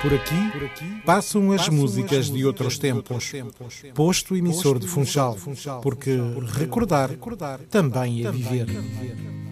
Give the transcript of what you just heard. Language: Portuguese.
Por aqui passam as músicas de outros tempos. Posto emissor de Funchal, porque recordar também é viver.